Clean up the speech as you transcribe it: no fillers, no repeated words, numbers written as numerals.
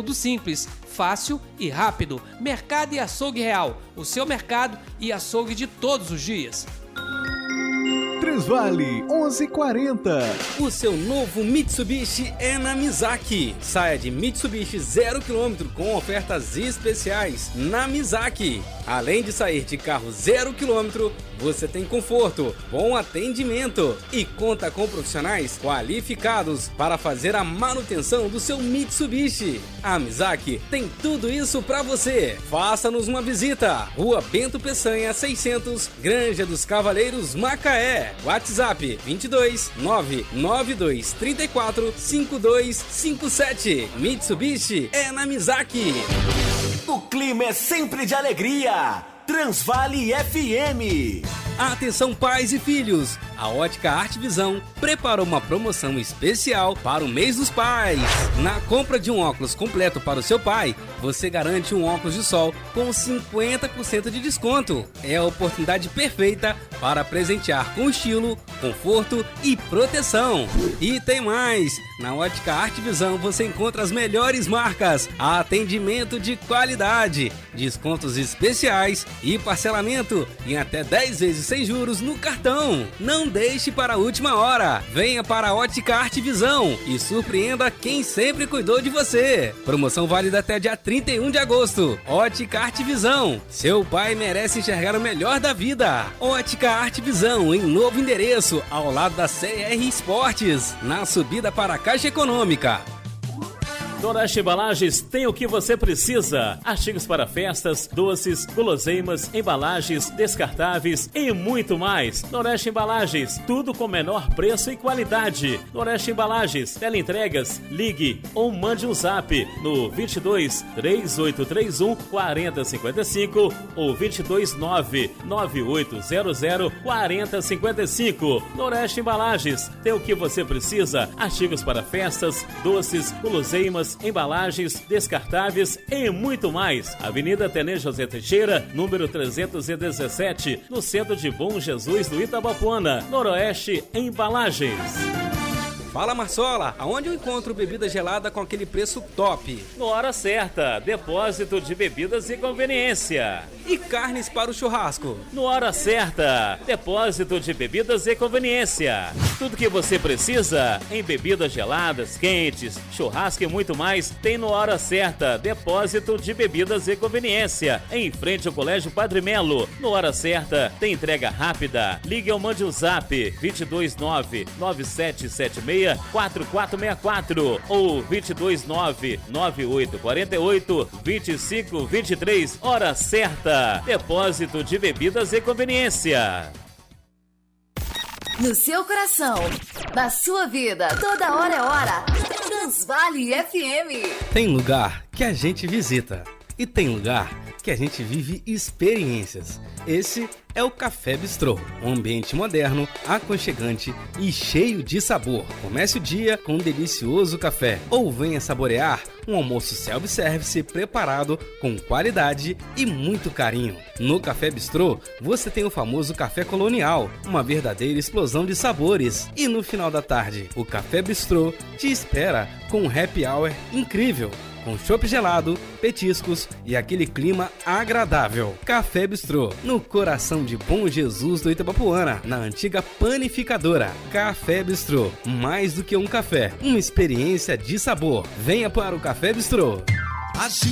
tudo simples, fácil e rápido. Mercado e Açougue Real, o seu mercado e açougue de todos os dias. Transvale 1140. O seu novo Mitsubishi é na Mizaki. Saia de Mitsubishi 0 km com ofertas especiais na Mizaki. Além de sair de carro 0 km, você tem conforto, bom atendimento e conta com profissionais qualificados para fazer a manutenção do seu Mitsubishi. A Mizaki tem tudo isso para você. Faça-nos uma visita. Rua Bento Peçanha 600, Granja dos Cavaleiros, Macaé. WhatsApp 22 992 34 5257. Mitsubishi é na Mizaki. O clima é sempre de alegria. Transvale FM. Atenção pais e filhos, a Ótica Arte Visão preparou uma promoção especial para o mês dos pais. Na compra de um óculos completo para o seu pai, você garante um óculos de sol com 50% de desconto. É a oportunidade perfeita para presentear com estilo, conforto e proteção. E tem mais, na Ótica Arte Visão você encontra as melhores marcas, atendimento de qualidade, descontos especiais e parcelamento em até 10 vezes sem juros no cartão. Não deixe para a última hora. Venha para a Ótica Arte Visão e surpreenda quem sempre cuidou de você. Promoção válida até dia 31 de agosto. Ótica Arte Visão. Seu pai merece enxergar o melhor da vida. Ótica Arte Visão em novo endereço, ao lado da CR Esportes, na subida para a Caixa Econômica. Noroeste Embalagens tem o que você precisa: artigos para festas, doces, guloseimas, embalagens, descartáveis e muito mais. Noroeste Embalagens, tudo com menor preço e qualidade. Noroeste Embalagens, teleentregas, ligue ou mande um zap no 22 3831 4055 ou 229 9800 4055. Noroeste Embalagens tem o que você precisa: artigos para festas, doces, guloseimas, embalagens, descartáveis e muito mais. Avenida Tenente José Teixeira, número 317, no centro de Bom Jesus do Itabapuana. Noroeste Embalagens. Fala Marsola, aonde eu encontro bebida gelada com aquele preço top? No Hora Certa, depósito de bebidas e conveniência. E carnes para o churrasco? No Hora Certa, depósito de bebidas e conveniência. Tudo que você precisa em bebidas geladas, quentes, churrasco e muito mais tem no Hora Certa, depósito de bebidas e conveniência. Em frente ao Colégio Padre Melo. No Hora Certa tem entrega rápida. Ligue ou mande um zap 229 9776 4464 ou 229 9848 2523. Hora Certa, depósito de bebidas e conveniência. No seu coração, na sua vida, toda hora é hora. Transvale FM. Tem lugar que a gente visita e tem lugar que a gente vive experiências. Esse é o Café Bistrô, um ambiente moderno, aconchegante e cheio de sabor. Comece o dia com um delicioso café ou venha saborear um almoço self-service preparado com qualidade e muito carinho. No Café Bistrô, você tem o famoso café colonial, uma verdadeira explosão de sabores. E no final da tarde, o Café Bistrô te espera com um happy hour incrível, com chopp gelado, petiscos e aquele clima agradável. Café Bistrô, no coração de Bom Jesus do Itabapuana, na antiga panificadora. Café Bistrô, mais do que um café, uma experiência de sabor. Venha para o Café Bistrô.